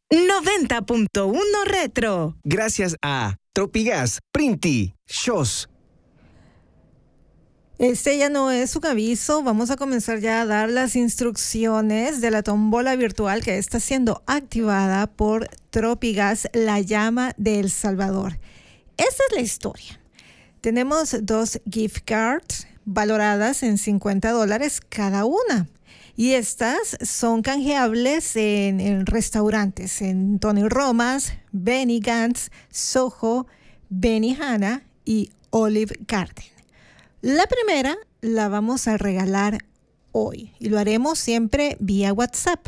90.1 Retro. Gracias a Tropigas, Printi, Shows. Este ya no es un aviso, vamos a comenzar ya a dar las instrucciones de la tombola virtual que está siendo activada por Tropigas, la llama de El Salvador. Esta es la historia. Tenemos 2 gift cards valoradas en $50 cada una. Y estas son canjeables en restaurantes, en Tony Romas, Benny Gantz, Soho, Benihana y Olive Garden. La primera la vamos a regalar hoy y lo haremos siempre vía WhatsApp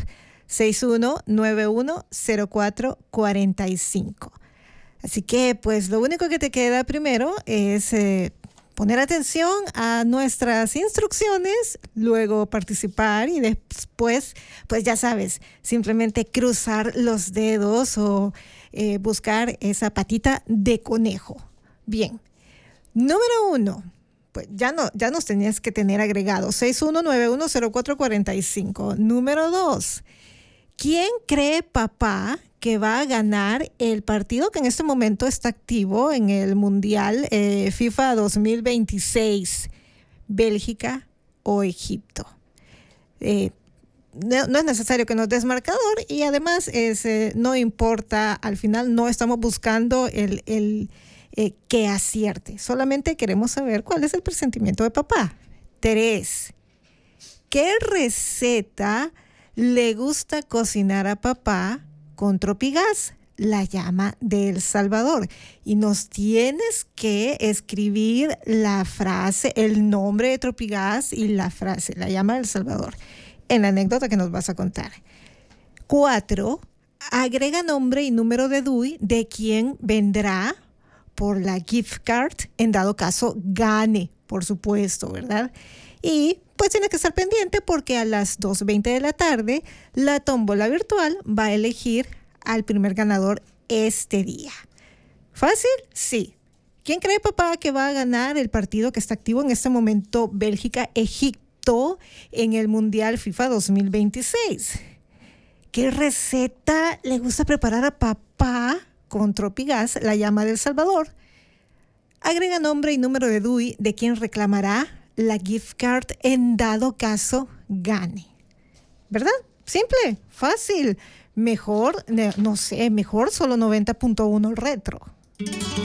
61910445. Así que pues lo único que te queda primero es poner atención a nuestras instrucciones, luego participar y después, pues ya sabes, simplemente cruzar los dedos o buscar esa patita de conejo. Bien, número 1. Pues ya nos tenías que tener agregado 61910445. Número 2. ¿Quién cree papá que va a ganar el partido que en este momento está activo en el Mundial FIFA 2026? ¿Bélgica o Egipto? No es necesario que nos des marcador y además no importa, al final no estamos buscando que acierte. Solamente queremos saber cuál es el presentimiento de papá. 3. ¿Qué receta le gusta cocinar a papá con Tropigas, la llama de El Salvador? Y nos tienes que escribir la frase, el nombre de Tropigas y la frase, la llama de El Salvador, en la anécdota que nos vas a contar. 4. Agrega nombre y número de DUI de quien vendrá por la gift card, en dado caso gane, por supuesto, ¿verdad? Y pues tienes que estar pendiente porque a las 2:20 de la tarde la tómbola virtual va a elegir al primer ganador este día. ¿Fácil? Sí. ¿Quién cree, papá, que va a ganar el partido que está activo en este momento, Bélgica-Egipto, en el Mundial FIFA 2026? ¿Qué receta le gusta preparar a papá con Tropigas, la llama de El Salvador? Agrega nombre y número de DUI de quien reclamará la gift card en dado caso gane. ¿Verdad? Simple, fácil. Mejor, no sé, mejor solo 90.1 Retro.